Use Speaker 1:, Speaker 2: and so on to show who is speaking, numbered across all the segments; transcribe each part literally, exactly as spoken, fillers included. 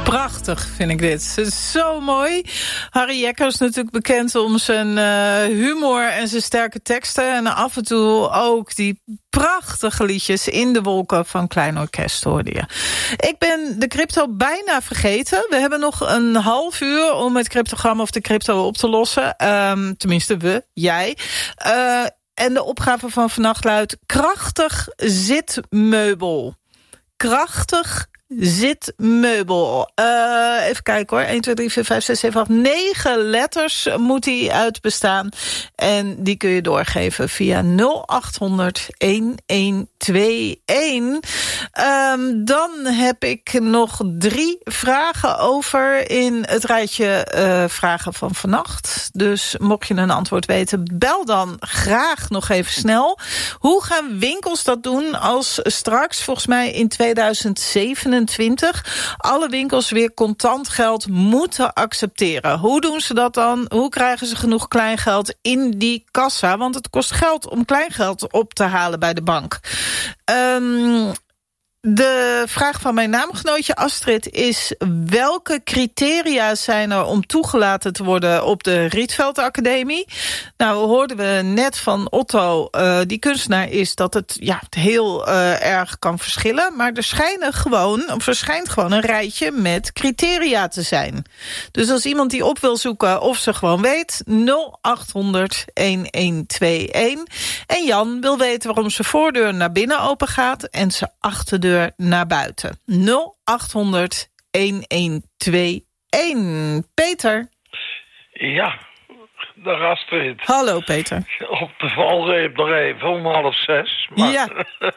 Speaker 1: Prachtig vind ik dit. Het is zo mooi. Harry Jekker is natuurlijk bekend om zijn uh, humor en zijn sterke teksten. En af en toe ook die prachtige liedjes In de Wolken van Klein Orkest hoorde je. Ik ben de crypto bijna vergeten. We hebben nog een half uur om het cryptogram of de crypto op te lossen. Um, tenminste we, jij. Uh, en de opgave van vannacht luidt krachtig zitmeubel. Krachtig zitmeubel. Uh, even kijken hoor. een, twee, drie, vier, vijf, zes, zeven, acht, negen letters moet die uit bestaan. En die kun je doorgeven via nul acht honderd, elf tweeënentwintig. Um, dan heb ik nog drie vragen over in het rijtje uh, vragen van vannacht. Dus mocht je een antwoord weten, bel dan graag nog even snel. Hoe gaan winkels dat doen als straks, volgens mij in tweeduizend zevenentwintig, alle winkels weer contant geld moeten accepteren? Hoe doen ze dat dan? Hoe krijgen ze genoeg kleingeld in die kassa? Want het kost geld om kleingeld op te halen bij de bank. Um, De vraag van mijn naamgenootje Astrid is: welke criteria zijn er om toegelaten te worden op de Rietveld Academie? Nou, hoorden we net van Otto, uh, die kunstenaar is, dat het ja, heel uh, erg kan verschillen. Maar er schijnen gewoon, of er schijnt gewoon een rijtje met criteria te zijn. Dus als iemand die op wil zoeken of ze gewoon weet, nul acht honderd, elf tweeënentwintig. En Jan wil weten waarom zijn voordeur naar binnen open gaat en zijn achterdeur naar buiten. nul acht honderd, elf tweeënentwintig. Peter.
Speaker 2: Ja, dag Astrid.
Speaker 1: Hallo Peter.
Speaker 2: Op de valreep nog even om half zes. Maar
Speaker 1: ja.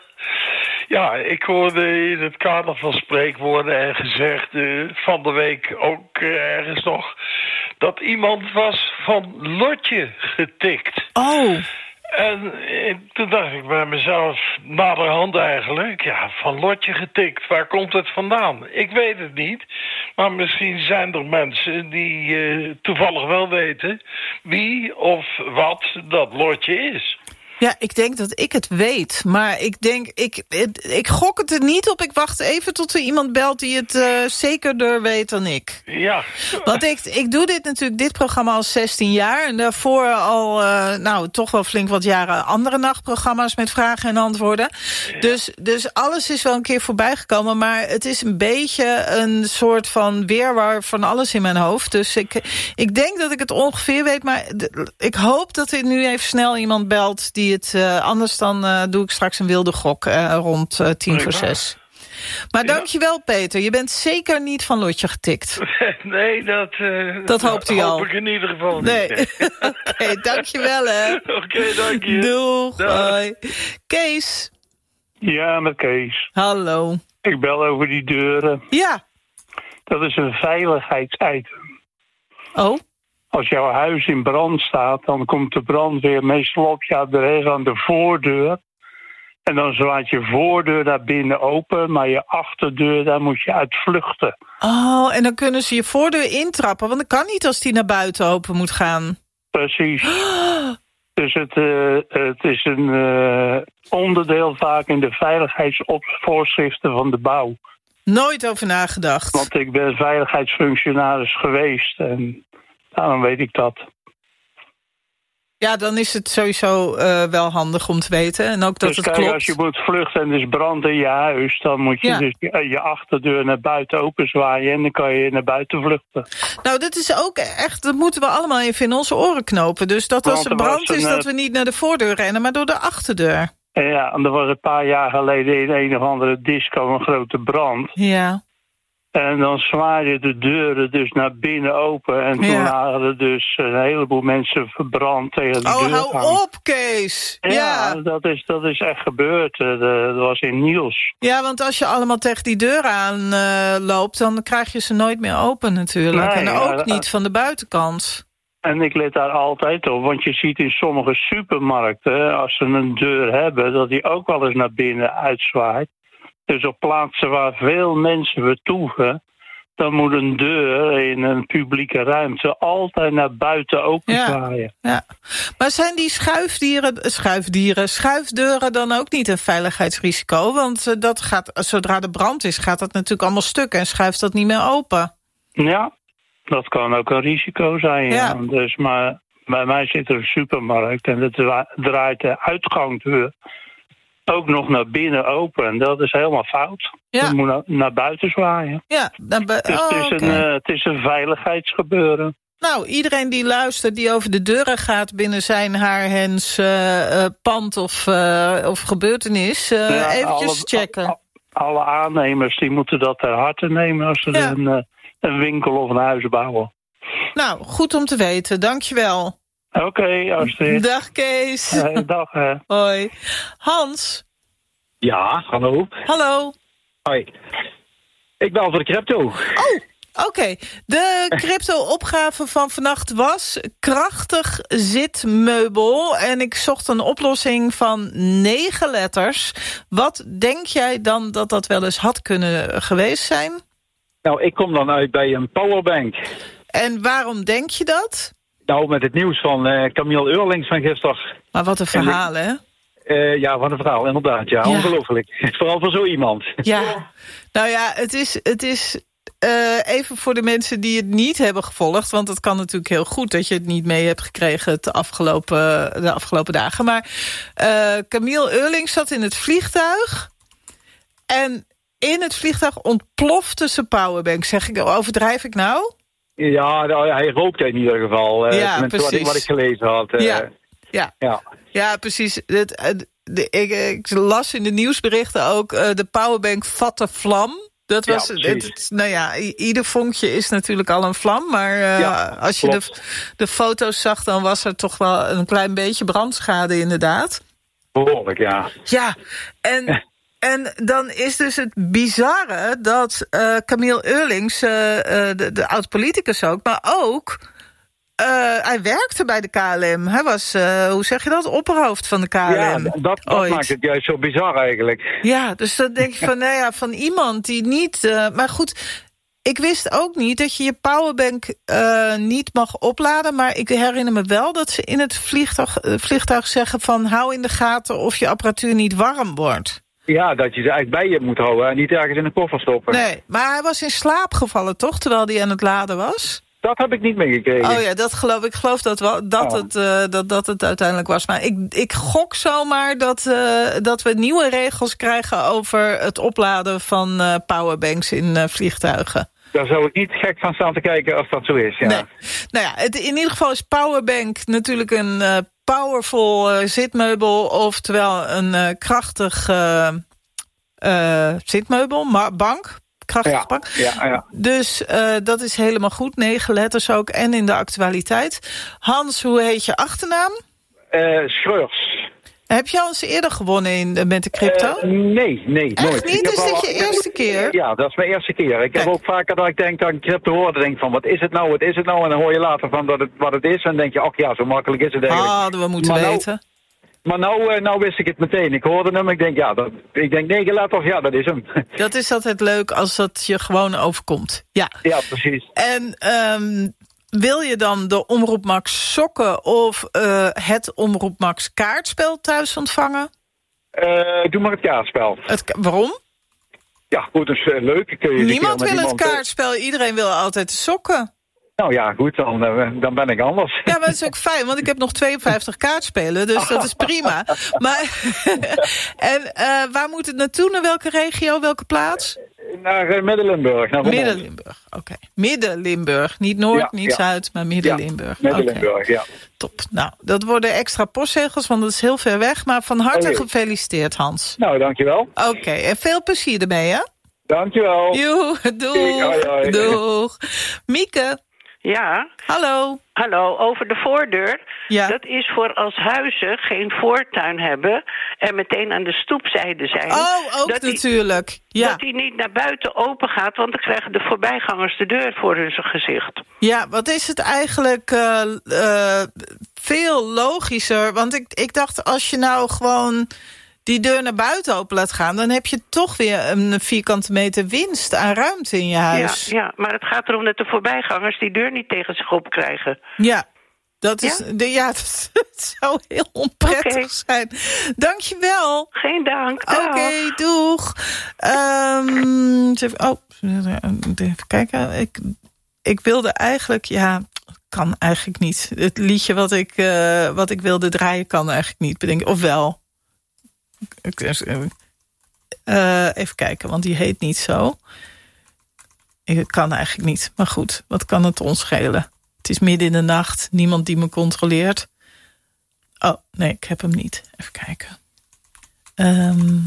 Speaker 2: Ja, ik hoorde in het kader van spreekwoorden en gezegd uh, van de week ook uh, ergens nog dat iemand was van Lotje getikt.
Speaker 1: Oh.
Speaker 2: En eh, toen dacht ik bij mezelf, naderhand eigenlijk, ja, van Lotje getikt, waar komt het vandaan? Ik weet het niet, maar misschien zijn er mensen die uh, toevallig wel weten wie of wat dat Lotje is.
Speaker 1: Ja, ik denk dat ik het weet. Maar ik denk, ik, ik, ik gok het er niet op. Ik wacht even tot er iemand belt die het uh, zekerder weet dan ik.
Speaker 2: Ja.
Speaker 1: Want ik, ik doe dit natuurlijk, dit programma al zestien jaar. En daarvoor al, uh, nou, toch wel flink wat jaren andere nachtprogramma's met vragen en antwoorden. Ja. Dus, dus alles is wel een keer voorbij gekomen. Maar het is een beetje een soort van weerwar van alles in mijn hoofd. Dus ik, ik denk dat ik het ongeveer weet. Maar d- ik hoop dat er nu even snel iemand belt die het, uh, anders dan uh, doe ik straks een wilde gok uh, rond uh, tien voor zes. Maar
Speaker 2: ja.
Speaker 1: Dankjewel Peter, je bent zeker niet van Lotje getikt.
Speaker 2: Nee, dat, uh,
Speaker 1: dat hoopt hij al.
Speaker 2: hoop ik in ieder geval niet.
Speaker 1: Nee. Oké, okay, dankjewel hè.
Speaker 2: Oké, okay, dank je.
Speaker 1: Doeg. Hoi. Kees.
Speaker 3: Ja, met Kees.
Speaker 1: Hallo.
Speaker 3: Ik bel over die deuren.
Speaker 1: Ja.
Speaker 3: Dat is een veiligheidsitem.
Speaker 1: Oh?
Speaker 3: Als jouw huis in brand staat, dan komt de brandweer meestal op je adres aan de voordeur. En dan slaat je voordeur daar binnen open, maar je achterdeur, daar moet je uit vluchten.
Speaker 1: Oh, en dan kunnen ze je voordeur intrappen, want dat kan niet als die naar buiten open moet gaan.
Speaker 3: Precies. Dus het, uh, het is een uh, onderdeel vaak in de veiligheidsvoorschriften van de bouw.
Speaker 1: Nooit over nagedacht.
Speaker 3: Want ik ben veiligheidsfunctionaris geweest en daarom weet ik dat.
Speaker 1: Ja, dan is het sowieso uh, wel handig om te weten. En ook dat
Speaker 3: dus
Speaker 1: het
Speaker 3: kijk,
Speaker 1: klopt.
Speaker 3: Als je moet vluchten en er is brand in je huis, dan moet je
Speaker 1: ja.
Speaker 3: dus je, je achterdeur naar buiten openzwaaien en dan kan je naar buiten vluchten.
Speaker 1: Nou, dat is ook echt, dat moeten we allemaal even in onze oren knopen. Dus dat als er brand is, dat we niet naar de voordeur rennen, maar door de achterdeur.
Speaker 3: Ja, en er was een paar jaar geleden in een of andere disco een grote brand.
Speaker 1: Ja.
Speaker 3: En dan zwaaiden de deuren dus naar binnen open. En toen
Speaker 1: ja.
Speaker 3: waren er dus een heleboel mensen verbrand tegen de
Speaker 1: oh,
Speaker 3: deur.
Speaker 1: Oh, hou op, Kees!
Speaker 3: Ja, ja. Dat, is, dat is echt gebeurd. Dat was in Niels.
Speaker 1: Ja, want als je allemaal tegen die deur aan uh, loopt, dan krijg je ze nooit meer open natuurlijk. Nee, en ook ja, niet van de buitenkant.
Speaker 3: En ik let daar altijd op, want je ziet in sommige supermarkten, als ze een deur hebben, dat die ook wel eens naar binnen uitzwaait. Dus op plaatsen waar veel mensen vertoeven, dan moet een deur in een publieke ruimte altijd naar buiten openzwaaien.
Speaker 1: Ja, ja. Maar zijn die schuifdieren, schuifdieren, schuifdeuren dan ook niet een veiligheidsrisico? Want dat gaat, zodra er brand is, gaat dat natuurlijk allemaal stuk en schuift dat niet meer open.
Speaker 3: Ja, dat kan ook een risico zijn. Ja.
Speaker 1: Ja.
Speaker 3: Dus, maar bij mij zit er een supermarkt en het draait de uitgangsdeur ook nog naar binnen open. En dat is helemaal fout.
Speaker 1: Ja.
Speaker 3: Je moet naar, naar buiten zwaaien.
Speaker 1: Ja, dan be-
Speaker 3: Dus
Speaker 1: oh,
Speaker 3: het, is
Speaker 1: okay.
Speaker 3: een, uh, het is een veiligheidsgebeuren.
Speaker 1: Nou, iedereen die luistert, die over de deuren gaat binnen zijn, haar, hens, uh, uh, pand of, uh, of gebeurtenis, uh,
Speaker 3: Ja,
Speaker 1: eventjes
Speaker 3: alle,
Speaker 1: checken.
Speaker 3: Alle, alle aannemers die moeten dat ter harte nemen als ze
Speaker 1: Ja.
Speaker 3: een, uh, een winkel of een huis bouwen.
Speaker 1: Nou, goed om te weten. Dankjewel.
Speaker 3: Oké, okay, Astrid.
Speaker 1: Dag Kees.
Speaker 3: Hey, dag hè.
Speaker 1: Hoi. Hans.
Speaker 4: Ja, hallo.
Speaker 1: Hallo.
Speaker 4: Hoi. Ik bel voor de crypto.
Speaker 1: Oh, oké. Okay. De crypto-opgave van vannacht was krachtig zitmeubel. En ik zocht een oplossing van negen letters. Wat denk jij dan dat dat wel eens had kunnen geweest zijn?
Speaker 4: Nou, ik kom dan uit bij een powerbank.
Speaker 1: En waarom denk je dat?
Speaker 4: Nou, met het nieuws van uh, Camille Eurlings van gisteren.
Speaker 1: Maar wat een verhaal, hè?
Speaker 4: Uh, ja, wat een verhaal, inderdaad. Ja, ja. Ongelooflijk. Vooral voor zo iemand.
Speaker 1: Ja, nou ja, het is, het is uh, even voor de mensen die het niet hebben gevolgd, want het kan natuurlijk heel goed dat je het niet mee hebt gekregen het afgelopen, de afgelopen dagen. Maar uh, Camille Eurlings zat in het vliegtuig en in het vliegtuig ontplofte zijn powerbank. Zeg ik, overdrijf ik nou?
Speaker 4: Ja, nou, hij rookte in ieder geval. Uh,
Speaker 1: ja, precies.
Speaker 4: Wat ik, wat ik gelezen had. Uh,
Speaker 1: ja. Ja.
Speaker 4: Ja.
Speaker 1: ja, precies. Het, de, ik, ik las in de nieuwsberichten ook, uh, de powerbank vatte vlam. Dat was,
Speaker 4: ja,
Speaker 1: het, het, nou ja, ieder vonkje is natuurlijk al een vlam. Maar uh, ja, als je de, de foto's zag, dan was er toch wel een klein beetje brandschade inderdaad.
Speaker 4: Behoorlijk, ja.
Speaker 1: Ja, en... En dan is dus het bizarre dat uh, Camille Eurlings, uh, uh, de, de oud-politicus ook, maar ook, uh, hij werkte bij de K L M. Hij was, uh, hoe zeg je dat, opperhoofd van de K L M.
Speaker 4: Ja, dat, dat maakt het juist zo bizar eigenlijk.
Speaker 1: Ja, dus dan denk je van, nou ja, van iemand die niet... Uh, maar goed, ik wist ook niet dat je je powerbank uh, niet mag opladen, maar ik herinner me wel dat ze in het vliegtuig, uh, vliegtuig zeggen van, hou in de gaten of je apparatuur niet warm wordt.
Speaker 4: Ja, dat je ze eigenlijk bij je moet houden en niet ergens in de koffer stoppen.
Speaker 1: Nee, maar hij was in slaap gevallen, toch? Terwijl hij aan het laden was?
Speaker 4: Dat heb ik niet meegekregen.
Speaker 1: Oh ja, dat geloof ik. geloof dat, wel, dat, oh. het, uh, dat, dat het uiteindelijk was. Maar ik, ik gok zomaar dat, uh, dat we nieuwe regels krijgen over het opladen van uh, powerbanks in uh, vliegtuigen.
Speaker 4: Daar zou ik niet gek van staan te kijken als dat zo is, ja.
Speaker 1: Nee. Nou ja, het, in ieder geval is powerbank natuurlijk een uh, powerful uh, zitmeubel, oftewel een uh, krachtig uh, uh, zitmeubel, maar bank. Krachtig
Speaker 4: ja,
Speaker 1: bank.
Speaker 4: Ja, ja.
Speaker 1: Dus uh, dat is helemaal goed. Negen letters ook en in de actualiteit. Hans, hoe heet je achternaam?
Speaker 4: Uh, Schreurs.
Speaker 1: Heb je al eens eerder gewonnen in, met de crypto?
Speaker 4: Uh, nee, nee,
Speaker 1: Echt
Speaker 4: nooit.
Speaker 1: niet? Is dit je eerste keer?
Speaker 4: Ja, dat is mijn eerste keer. Ik Kijk. heb ook vaker dat ik denk dat ik crypto hoor, denk van wat is het nou, wat is het nou? En dan hoor je later van dat het, wat het is en dan denk je, ach ja, zo makkelijk is het eigenlijk.
Speaker 1: Hadden we moeten
Speaker 4: maar
Speaker 1: weten.
Speaker 4: Nou, maar nou, nou wist ik het meteen. Ik hoorde hem, ik denk, ja, dat, ik denk negen letters, ja, dat is hem.
Speaker 1: Dat is altijd leuk als dat je gewoon overkomt. Ja,
Speaker 4: ja precies.
Speaker 1: En um, wil je dan de Omroep Max sokken of uh, het Omroep Max kaartspel thuis ontvangen?
Speaker 4: Uh, doe maar het kaartspel.
Speaker 1: Het, waarom?
Speaker 4: Ja, goed, dat is uh, leuk. Kun je
Speaker 1: Niemand wil
Speaker 4: iemand,
Speaker 1: het kaartspel, iedereen wil altijd de sokken.
Speaker 4: Nou ja, goed, dan, uh, dan ben ik anders.
Speaker 1: Ja, maar dat is ook fijn, want ik heb nog tweeënventig kaartspelen, dus dat is prima. Maar en uh, waar moet het naartoe? Naar welke regio, welke plaats?
Speaker 4: Naar uh, Midden-Limburg.
Speaker 1: Midden-Limburg, oké. Okay. Midden-Limburg, niet Noord, ja, niet ja. Zuid, maar Midden-Limburg.
Speaker 4: Ja, Midden-Limburg, okay. Ja.
Speaker 1: Top. Nou, dat worden extra postzegels, want dat is heel ver weg. Maar van harte oh, gefeliciteerd, Hans.
Speaker 4: Nou, dankjewel.
Speaker 1: Oké, okay. En veel plezier ermee, hè?
Speaker 4: Dankjewel.
Speaker 1: Joe, doeg. Hoi, hoi. Doeg. Mieke.
Speaker 5: Ja.
Speaker 1: Hallo.
Speaker 5: Hallo, over de voordeur.
Speaker 1: Ja.
Speaker 5: Dat is voor als huizen geen voortuin hebben en meteen aan de stoepzijde zijn.
Speaker 1: Oh, ook
Speaker 5: dat
Speaker 1: natuurlijk.
Speaker 5: Die,
Speaker 1: ja.
Speaker 5: Dat die niet naar buiten open gaat, want dan krijgen de voorbijgangers de deur voor hun gezicht.
Speaker 1: Ja, wat is het eigenlijk uh, uh, veel logischer. Want ik, ik dacht, als je nou gewoon die deur naar buiten open laat gaan... dan heb je toch weer een vierkante meter winst aan ruimte in je huis.
Speaker 5: Ja, ja, maar het gaat erom dat de voorbijgangers die deur niet tegen zich op krijgen.
Speaker 1: Ja, dat, is,
Speaker 5: ja?
Speaker 1: De, ja, dat, dat zou heel onprettig okay. zijn. Dankjewel.
Speaker 5: Geen dank.
Speaker 1: Oké, okay, doeg. Um, oh, even kijken. Ik, ik wilde eigenlijk... ja. Kan eigenlijk niet. Het liedje wat ik, uh, wat ik wilde draaien kan eigenlijk niet bedenken. Of wel. Uh, even kijken, want die heet niet zo. Ik kan eigenlijk niet. Maar goed, wat kan het ons schelen? Het is midden in de nacht. Niemand die me controleert. Oh, nee, ik heb hem niet. Even kijken. Um,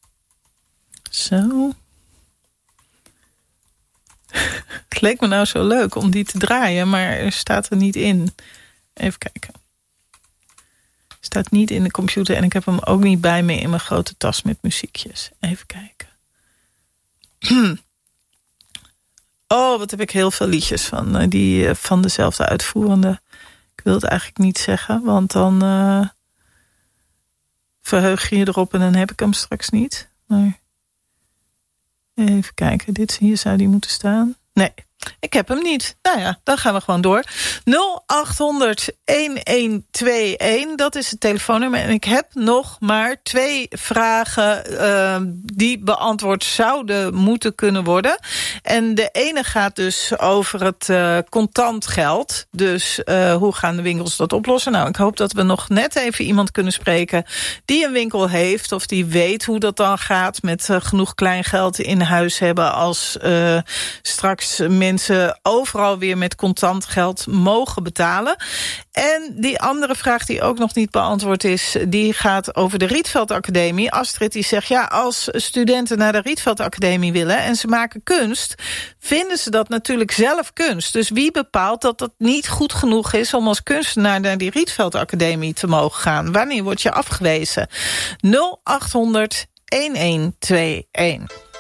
Speaker 1: zo... Het leek me nou zo leuk om die te draaien, maar er staat er niet in. Even kijken. Staat niet in de computer en ik heb hem ook niet bij me in mijn grote tas met muziekjes. Even kijken. Oh, wat heb ik heel veel liedjes van, die, van dezelfde uitvoerende. Ik wil het eigenlijk niet zeggen, want dan uh, verheug je je erop en dan heb ik hem straks niet. Maar even kijken, dit hier zou die moeten staan. Nee, ik heb hem niet. Nou ja, dan gaan we gewoon door. nul acht honderd elf dat is het telefoonnummer. En ik heb nog maar twee vragen uh, die beantwoord zouden moeten kunnen worden. En de ene gaat dus over het uh, contant geld. Dus uh, hoe gaan de winkels dat oplossen? Nou, ik hoop dat we nog net even iemand kunnen spreken die een winkel heeft of die weet hoe dat dan gaat met uh, genoeg kleingeld in huis hebben als uh, straks mensen overal weer met contant geld mogen betalen. En die andere vraag die ook nog niet beantwoord is, die gaat over de Rietveld Academie. Astrid die zegt, ja, als studenten naar de Rietveld Academie willen en ze maken kunst, vinden ze dat natuurlijk zelf kunst. Dus wie bepaalt dat dat niet goed genoeg is om als kunstenaar naar die Rietveld Academie te mogen gaan? Wanneer word je afgewezen? nul acht honderd elf tweeënentwintig